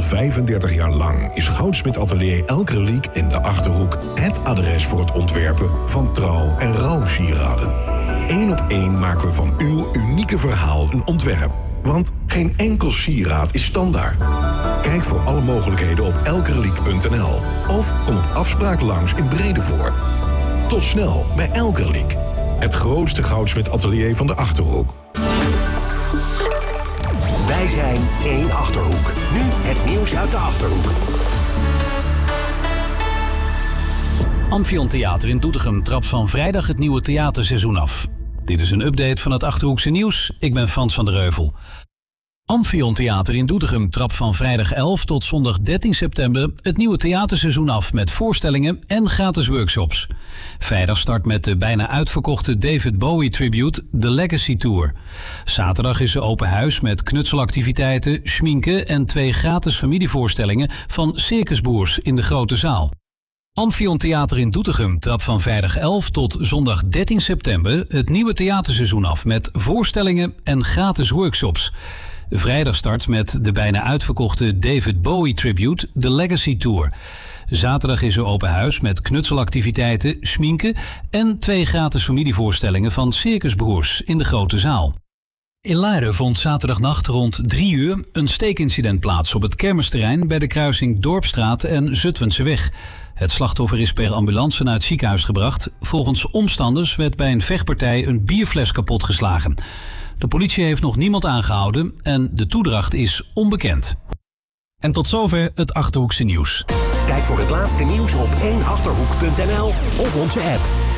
35 jaar lang is Goudsmit Atelier Elkerliek in de Achterhoek het adres voor het ontwerpen van trouw- en rouwsieraden. 1 op 1 maken we van uw unieke verhaal een ontwerp. Want geen enkel sieraad is standaard. Kijk voor alle mogelijkheden op elkerliek.nl of kom op afspraak langs in Bredevoort. Tot snel bij Elkerliek, het grootste Goudsmit Atelier van de Achterhoek. Wij zijn 1 Achterhoek. Nu het nieuws uit de Achterhoek. Amphion Theater in Doetinchem trapt van vrijdag het nieuwe theaterseizoen af. Dit is een update van het Achterhoekse nieuws. Ik ben Frans van der Heuvel. Amphion Theater in Doetinchem trapt van vrijdag 11 tot zondag 13 september het nieuwe theaterseizoen af met voorstellingen en gratis workshops. Vrijdag start met de bijna uitverkochte David Bowie tribute The Legacy Tour. Zaterdag is er open huis met knutselactiviteiten, schminken en 2 gratis familievoorstellingen van Circusboers in de grote zaal. Amphion Theater in Doetinchem trapt van vrijdag 11 tot zondag 13 september het nieuwe theaterseizoen af met voorstellingen en gratis workshops. Vrijdag start met de bijna uitverkochte David Bowie tribute The Legacy Tour. Zaterdag is er open huis met knutselactiviteiten, schminken en 2 gratis familievoorstellingen van Circusbroers in de grote zaal. In Laren vond zaterdagnacht rond 3 uur een steekincident plaats op het kermisterrein bij de kruising Dorpstraat en Zutphenseweg. Het slachtoffer is per ambulance naar het ziekenhuis gebracht. Volgens omstanders werd bij een vechtpartij een bierfles kapotgeslagen. De politie heeft nog niemand aangehouden en de toedracht is onbekend. En tot zover het Achterhoekse nieuws. Kijk voor het laatste nieuws op 1achterhoek.nl of onze app.